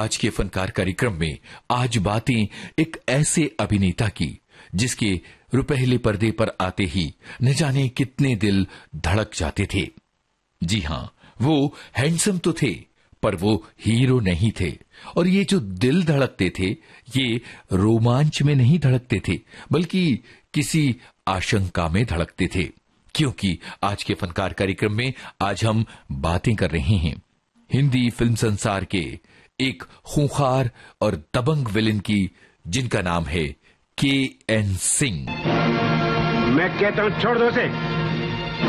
आज के फनकार कार्यक्रम में आज बातें एक ऐसे अभिनेता की जिसके रुपहले पर्दे पर आते ही न जाने कितने दिल धड़क जाते थे। जी हां, वो हैंडसम तो थे पर वो हीरो नहीं थे। और ये जो दिल धड़कते थे ये रोमांच में नहीं धड़कते थे बल्कि किसी आशंका में धड़कते थे। क्योंकि आज के फनकार कार्यक्रम में आज हम बातें कर रहे हैं हिंदी फिल्म संसार के एक खूंखार और दबंग विलेन की, जिनका नाम है के.एन. सिंह। मैं कहता हूं छोड़ दो उसे।